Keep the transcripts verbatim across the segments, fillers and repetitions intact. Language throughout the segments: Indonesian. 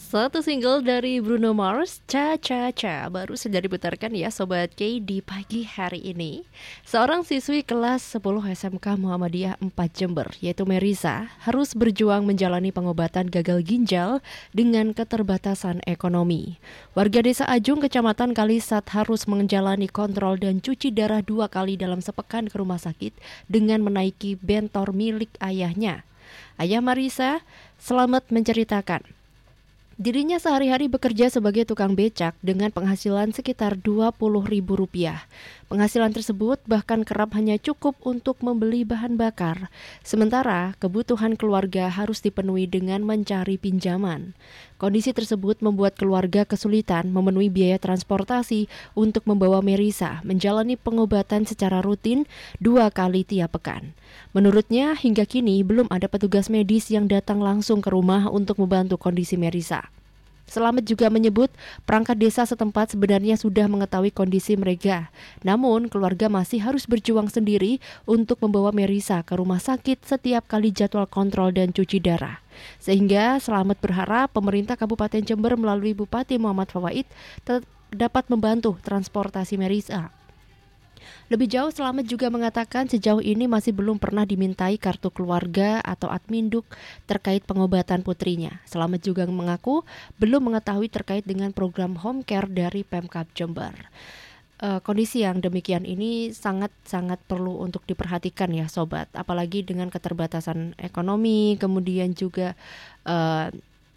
Satu single dari Bruno Mars, Cha Cha Cha, baru saja diputarkan ya Sobat K di pagi hari ini. Seorang siswi kelas sepuluh S M K Muhammadiyah empat Jember, yaitu Merisa, harus berjuang menjalani pengobatan gagal ginjal dengan keterbatasan ekonomi. Warga desa Ajung, Kecamatan Kalisat harus menjalani kontrol dan cuci darah dua kali dalam sepekan ke rumah sakit dengan menaiki bentor milik ayahnya. Ayah Marisa selamat menceritakan, dirinya sehari-hari bekerja sebagai tukang becak dengan penghasilan sekitar dua puluh ribu rupiah. Penghasilan tersebut bahkan kerap hanya cukup untuk membeli bahan bakar. Sementara kebutuhan keluarga harus dipenuhi dengan mencari pinjaman. Kondisi tersebut membuat keluarga kesulitan memenuhi biaya transportasi untuk membawa Merisa menjalani pengobatan secara rutin dua kali tiap pekan. Menurutnya, hingga kini belum ada petugas medis yang datang langsung ke rumah untuk membantu kondisi Merisa. Selamat juga menyebut perangkat desa setempat sebenarnya sudah mengetahui kondisi mereka. Namun keluarga masih harus berjuang sendiri untuk membawa Merisa ke rumah sakit setiap kali jadwal kontrol dan cuci darah. Sehingga Selamat berharap pemerintah Kabupaten Jember melalui Bupati Muhammad Fawaid tetap dapat membantu transportasi Merisa. Lebih jauh, Selamat juga mengatakan sejauh ini masih belum pernah dimintai kartu keluarga atau adminduk terkait pengobatan putrinya. Selamat juga mengaku belum mengetahui terkait dengan program home care dari Pemkab Jember. Uh, kondisi yang demikian ini sangat-sangat perlu untuk diperhatikan ya sobat, apalagi dengan keterbatasan ekonomi, kemudian juga uh,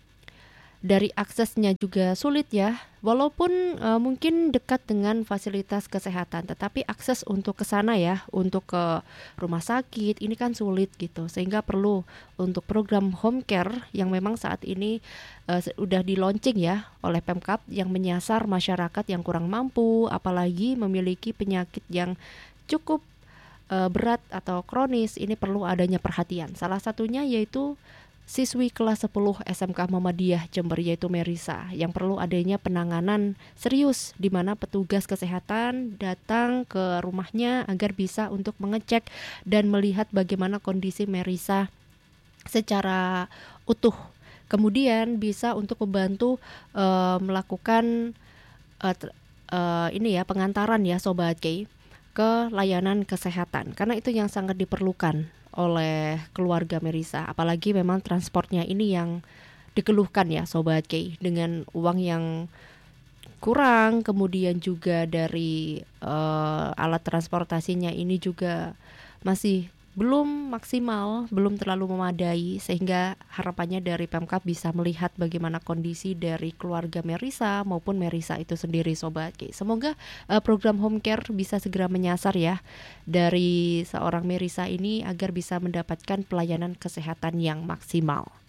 dari aksesnya juga sulit ya. Walaupun uh, mungkin dekat dengan fasilitas kesehatan, tetapi akses untuk ke sana ya, untuk ke rumah sakit ini kan sulit gitu. Sehingga perlu untuk program home care yang memang saat ini uh, sudah di launching ya oleh Pemkab yang menyasar masyarakat yang kurang mampu, apalagi memiliki penyakit yang cukup uh, berat atau kronis. Ini perlu adanya perhatian. Salah satunya yaitu siswi kelas sepuluh S M K Muhammadiyah Jember, yaitu Merisa, yang perlu adanya penanganan serius di mana petugas kesehatan datang ke rumahnya agar bisa untuk mengecek dan melihat bagaimana kondisi Merisa secara utuh. Kemudian bisa untuk membantu uh, melakukan uh, uh, ini ya pengantaran ya Sobat K ke layanan kesehatan, karena itu yang sangat diperlukan oleh keluarga Merisa, apalagi memang transportnya ini yang dikeluhkan ya Sobat K, dengan uang yang kurang, kemudian juga dari uh, alat transportasinya ini juga masih belum maksimal, belum terlalu memadai, sehingga harapannya dari Pemkab bisa melihat bagaimana kondisi dari keluarga Merisa maupun Merisa itu sendiri Sobat K. Semoga uh, program home care bisa segera menyasar ya dari seorang Merisa ini agar bisa mendapatkan pelayanan kesehatan yang maksimal.